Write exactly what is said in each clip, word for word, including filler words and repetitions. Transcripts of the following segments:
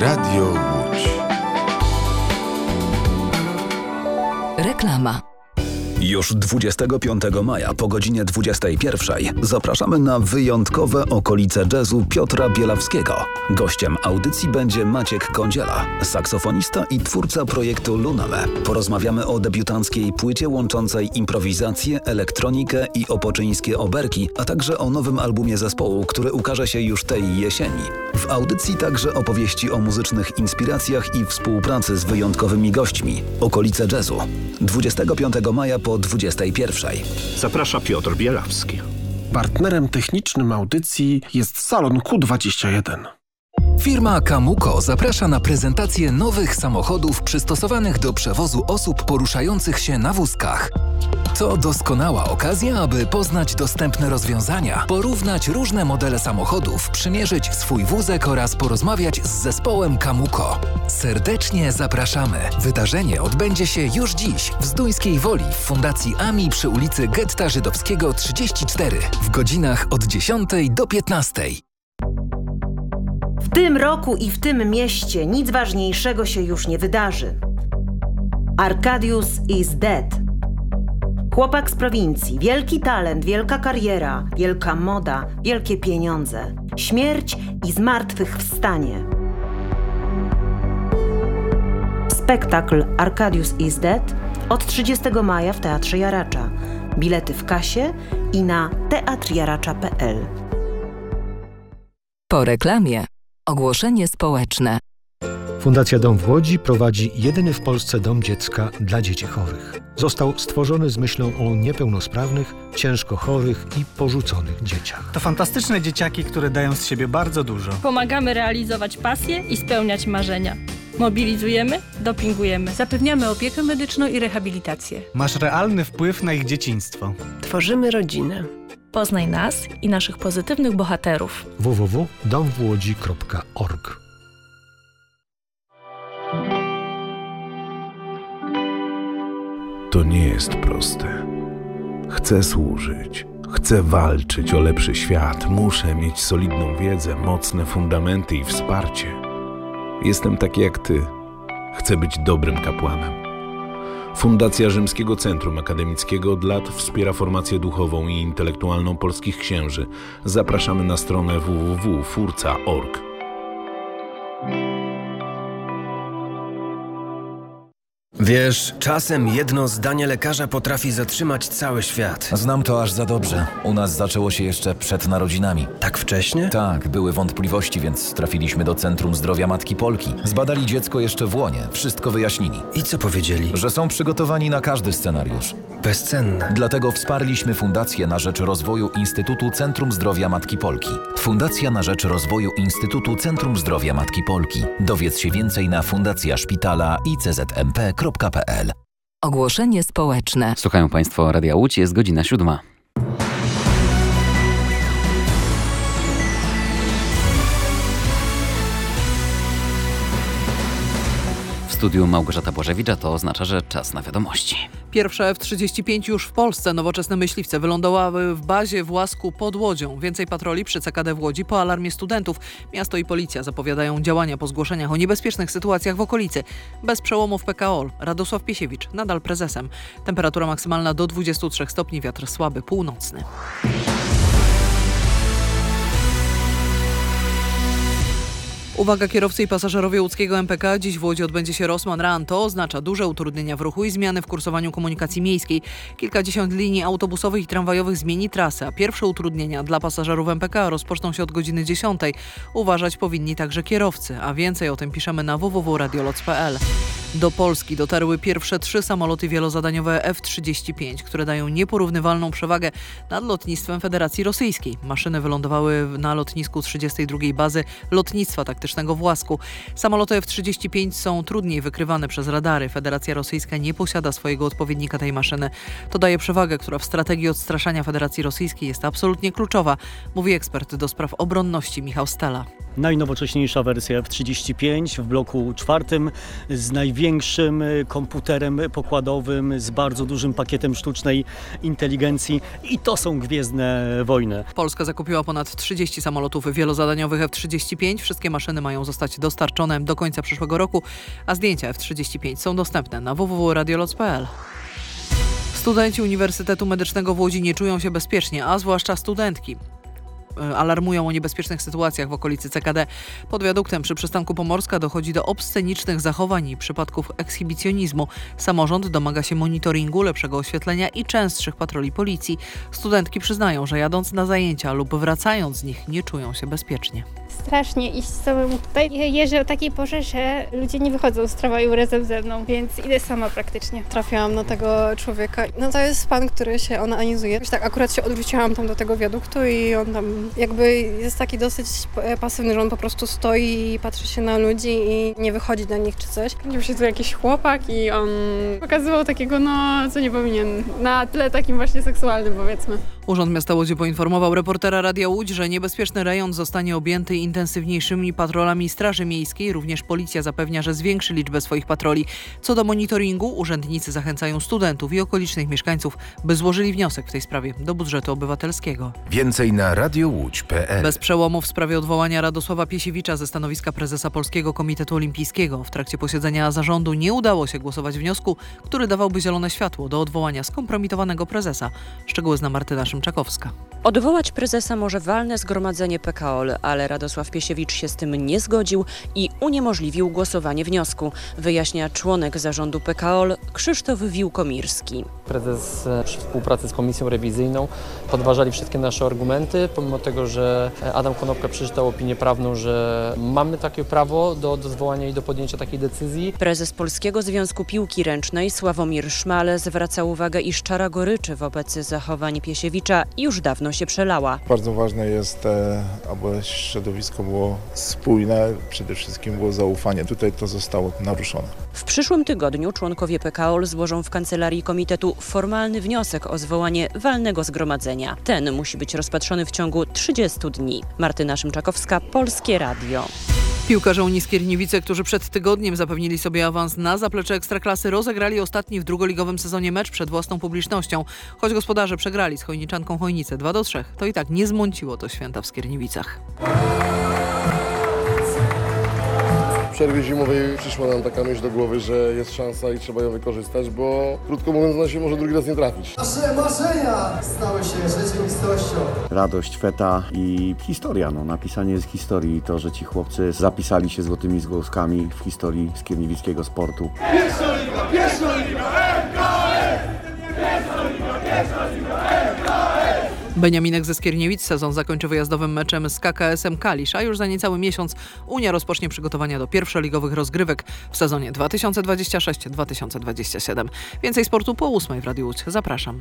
Radio Łódź. Reklama. Już dwudziestego piątego maja po godzinie dwudziestej pierwszej zapraszamy na wyjątkowe okolice jazzu Piotra Bielawskiego. Gościem audycji będzie Maciek Kądziela, saksofonista i twórca projektu Luname. Porozmawiamy o debiutanckiej płycie łączącej improwizację, elektronikę i opoczyńskie oberki, a także o nowym albumie zespołu, który ukaże się już tej jesieni. W audycji także opowieści o muzycznych inspiracjach i współpracy z wyjątkowymi gośćmi. Okolice jazzu. dwudziestego piątego maja po dwudziestej pierwszej. Zaprasza Piotr Bielawski. Partnerem technicznym audycji jest Salon Q dwadzieścia jeden. Firma Kamuko zaprasza na prezentację nowych samochodów przystosowanych do przewozu osób poruszających się na wózkach. To doskonała okazja, aby poznać dostępne rozwiązania, porównać różne modele samochodów, przymierzyć swój wózek oraz porozmawiać z zespołem Kamuko. Serdecznie zapraszamy. Wydarzenie odbędzie się już dziś w Zduńskiej Woli w Fundacji A M I przy ulicy Getta Żydowskiego trzydzieści cztery w godzinach od dziesiątej do piętnastej. W tym roku i w tym mieście nic ważniejszego się już nie wydarzy. Arkadiusz is dead. Chłopak z prowincji, wielki talent, wielka kariera, wielka moda, wielkie pieniądze, śmierć i zmartwychwstanie. Spektakl Arkadiusz is dead od trzydziestego maja w Teatrze Jaracza. Bilety w kasie i na teatr jaracza kropka p l. Po reklamie ogłoszenie społeczne. Fundacja Dom w Łodzi prowadzi jedyny w Polsce dom dziecka dla dzieci chorych. Został stworzony z myślą o niepełnosprawnych, ciężko chorych i porzuconych dzieciach. To fantastyczne dzieciaki, które dają z siebie bardzo dużo. Pomagamy realizować pasje i spełniać marzenia. Mobilizujemy, dopingujemy. Zapewniamy opiekę medyczną i rehabilitację. Masz realny wpływ na ich dzieciństwo. Tworzymy rodzinę. Poznaj nas i naszych pozytywnych bohaterów. w w w kropka dom w łodzi kropka org. To nie jest proste. Chcę służyć, chcę walczyć o lepszy świat, muszę mieć solidną wiedzę, mocne fundamenty i wsparcie. Jestem taki jak ty. Chcę być dobrym kapłanem. Fundacja Rzymskiego Centrum Akademickiego od lat wspiera formację duchową i intelektualną polskich księży. Zapraszamy na stronę w w w kropka furca kropka org. Wiesz, czasem jedno zdanie lekarza potrafi zatrzymać cały świat. Znam to aż za dobrze. U nas zaczęło się jeszcze przed narodzinami. Tak wcześnie? Tak, były wątpliwości, więc trafiliśmy do Centrum Zdrowia Matki Polki. Zbadali dziecko jeszcze w łonie, wszystko wyjaśnili. I co powiedzieli? Że są przygotowani na każdy scenariusz. Bezcenne. Dlatego wsparliśmy Fundację na rzecz rozwoju Instytutu Centrum Zdrowia Matki Polki. Fundacja na rzecz rozwoju Instytutu Centrum Zdrowia Matki Polki. Dowiedz się więcej na fundacja szpitala i c z m p kropka p l. Ogłoszenie społeczne. Słuchają Państwo Radia Łódź, jest godzina siódma. W studiu Małgorzata Błażewicz, to oznacza, że czas na wiadomości. Pierwsze F trzydzieści pięć już w Polsce. Nowoczesne myśliwce wylądowały w bazie w Łasku pod Łodzią. Więcej patroli przy C K D w Łodzi po alarmie studentów. Miasto i policja zapowiadają działania po zgłoszeniach o niebezpiecznych sytuacjach w okolicy. Bez przełomów P K O L. Radosław Piesiewicz, nadal prezesem. Temperatura maksymalna do dwudziestu trzech stopni, wiatr słaby, północny. Uwaga kierowcy i pasażerowie łódzkiego M P K. Dziś w Łodzi odbędzie się Rossmann Run. To oznacza duże utrudnienia w ruchu i zmiany w kursowaniu komunikacji miejskiej. Kilkadziesiąt linii autobusowych i tramwajowych zmieni trasę, a pierwsze utrudnienia dla pasażerów M P K rozpoczną się od godziny dziesiątej. Uważać powinni także kierowcy, a więcej o tym piszemy na w w w kropka radioloc kropka p l. Do Polski dotarły pierwsze trzy samoloty wielozadaniowe F trzydzieści pięć, które dają nieporównywalną przewagę nad lotnictwem Federacji Rosyjskiej. Maszyny wylądowały na lotnisku trzydziestej drugiej bazy lotnictwa taktycznego w Łasku. Samoloty F trzydzieści pięć są trudniej wykrywane przez radary. Federacja Rosyjska nie posiada swojego odpowiednika tej maszyny. To daje przewagę, która w strategii odstraszania Federacji Rosyjskiej jest absolutnie kluczowa, mówi ekspert do spraw obronności Michał Stela. Najnowocześniejsza wersja F trzydzieści pięć w bloku czwartym z największym największym komputerem pokładowym z bardzo dużym pakietem sztucznej inteligencji i to są Gwiezdne Wojny. Polska zakupiła ponad trzydzieści samolotów wielozadaniowych F trzydzieści pięć. Wszystkie maszyny mają zostać dostarczone do końca przyszłego roku, a zdjęcia F trzydzieści pięć są dostępne na w w w kropka radioloc kropka p l. Studenci Uniwersytetu Medycznego w Łodzi nie czują się bezpiecznie, a zwłaszcza studentki. Alarmują o niebezpiecznych sytuacjach w okolicy C K D. Pod wiaduktem przy przystanku Pomorska dochodzi do obscenicznych zachowań i przypadków ekshibicjonizmu. Samorząd domaga się monitoringu, lepszego oświetlenia i częstszych patroli policji. Studentki przyznają, że jadąc na zajęcia lub wracając z nich nie czują się bezpiecznie. Strasznie iść samemu tutaj. Jeżdżę o takiej porze, że ludzie nie wychodzą z tramwaju razem ze mną, więc idę sama praktycznie. Trafiłam na tego człowieka. No to jest pan, który się onanizuje. Tak, akurat się odwróciłam tam do tego wiaduktu i on tam jakby jest taki dosyć pasywny, że on po prostu stoi i patrzy się na ludzi i nie wychodzi do nich czy coś. Kręcił się tu jakiś chłopak i on pokazywał takiego, no co nie powinien, na tle takim właśnie seksualnym, powiedzmy. Urząd Miasta Łodzi poinformował reportera Radia Łódź, że niebezpieczny rejon zostanie objęty intensywniejszymi patrolami Straży Miejskiej. Również policja zapewnia, że zwiększy liczbę swoich patroli. Co do monitoringu, urzędnicy zachęcają studentów i okolicznych mieszkańców, by złożyli wniosek w tej sprawie do budżetu obywatelskiego. Więcej na radiowódź kropka p l. Bez przełomu w sprawie odwołania Radosława Piesiewicza ze stanowiska prezesa Polskiego Komitetu Olimpijskiego. W trakcie posiedzenia zarządu nie udało się głosować wniosku, który dawałby zielone światło do odwołania skompromitowanego prezesa. Szczegóły zna Martyna Szymczakowska. Odwołać prezesa może walne zgromadzenie P K O L, ale Radosław Piesiewicz się z tym nie zgodził i uniemożliwił głosowanie wniosku, wyjaśnia członek zarządu P K O L Krzysztof Wiłkomirski. Prezes przy współpracy z komisją rewizyjną podważali wszystkie nasze argumenty, pomimo tego, że Adam Konopka przeczytał opinię prawną, że mamy takie prawo do, do zwołania i do podjęcia takiej decyzji. Prezes Polskiego Związku Piłki Ręcznej Sławomir Szmale zwraca uwagę, iż czara goryczy wobec zachowań Piesiewicza już dawno się przelała. Bardzo ważne jest, aby środowisko było spójne, przede wszystkim było zaufanie. Tutaj to zostało naruszone. W przyszłym tygodniu członkowie P K O L złożą w kancelarii komitetu formalny wniosek o zwołanie walnego zgromadzenia. Ten musi być rozpatrzony w ciągu trzydziestu dni. Martyna Szymczakowska, Polskie Radio. Piłkarze Unii Skierniewice, którzy przed tygodniem zapewnili sobie awans na zaplecze Ekstraklasy, rozegrali ostatni w drugoligowym sezonie mecz przed własną publicznością. Choć gospodarze przegrali z Chojniczanką Chojnice dwa do trzech, to i tak nie zmąciło to święta w Skierniewicach. W przerwie zimowej przyszła nam taka myśl do głowy, że jest szansa i trzeba ją wykorzystać, bo krótko mówiąc ona się może drugi raz nie trafić. Nasze marzenia stały się rzeczywistością. Radość, feta i historia, no, napisanie z historii, to, że ci chłopcy zapisali się złotymi zgłoskami w historii skierniewickiego sportu. Pierwsza liga, pierwsza liga, M K S! Pierwsza liga, pierwsza liga, M K S! Beniaminek ze Skierniewic sezon zakończy wyjazdowym meczem z K K S-em Kalisz, a już za niecały miesiąc Unia rozpocznie przygotowania do pierwszoligowych rozgrywek w sezonie dwa tysiące dwudziestym szóstym dwa tysiące dwudziestym siódmym. Więcej sportu po ósmej w Radiu Łódź. Zapraszam.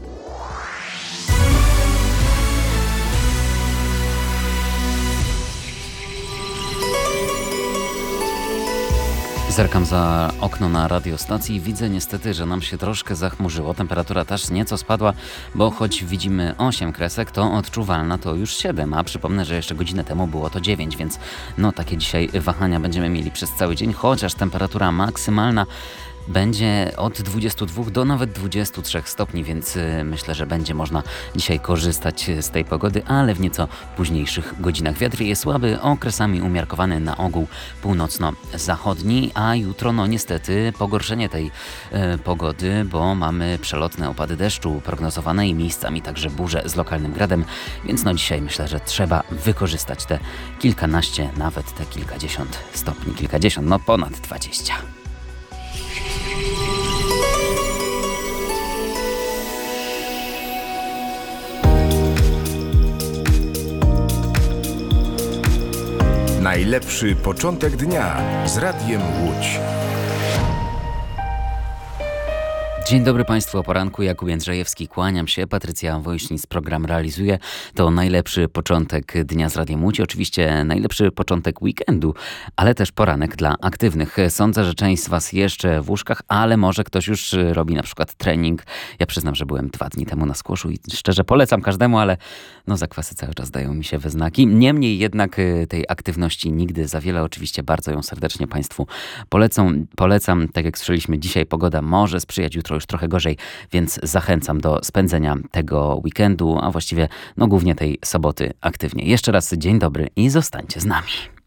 Zerkam za okno na radiostacji i widzę niestety, że nam się troszkę zachmurzyło. Temperatura też nieco spadła, bo choć widzimy osiem kresek, to odczuwalna to już siedem, a przypomnę, że jeszcze godzinę temu było to dziewięć, więc no takie dzisiaj wahania będziemy mieli przez cały dzień, chociaż temperatura maksymalna będzie od dwudziestu dwóch do nawet dwudziestu trzech stopni, więc myślę, że będzie można dzisiaj korzystać z tej pogody, ale w nieco późniejszych godzinach. Wiatr jest słaby, okresami umiarkowany, na ogół północno-zachodni, a jutro no niestety pogorszenie tej e, pogody, bo mamy przelotne opady deszczu prognozowane i miejscami także burze z lokalnym gradem, więc no dzisiaj myślę, że trzeba wykorzystać te kilkanaście, nawet te kilkadziesiąt stopni, kilkadziesiąt, no ponad dwadzieścia. Najlepszy początek dnia z Radiem Łódź. Dzień dobry Państwu, o poranku Jakub Jędrzejewski, kłaniam się, Patrycja Wojśnic program realizuje. To najlepszy początek dnia z Radiem Łódź, oczywiście najlepszy początek weekendu, ale też poranek dla aktywnych. Sądzę, że część z Was jeszcze w łóżkach, ale może ktoś już robi na przykład trening. Ja przyznam, że byłem dwa dni temu na squashu i szczerze polecam każdemu, ale no zakwasy cały czas dają mi się we znaki. Niemniej jednak tej aktywności nigdy za wiele, oczywiście bardzo ją serdecznie Państwu polecam. Polecam, tak jak słyszeliśmy, dzisiaj pogoda może sprzyjać, jutro już trochę gorzej, więc zachęcam do spędzenia tego weekendu, a właściwie no głównie tej soboty aktywnie. Jeszcze raz dzień dobry i zostańcie z nami.